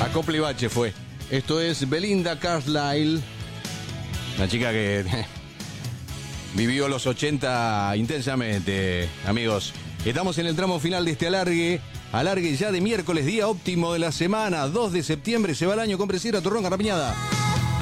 Acople y bache fue. Esto es Belinda Carlisle, una chica que vivió los 80 intensamente, amigos. Estamos en el tramo final de este alargue ya de miércoles, día óptimo de la semana, 2 de septiembre, se va el año. Compre Sidra, turrón, garrapiñada.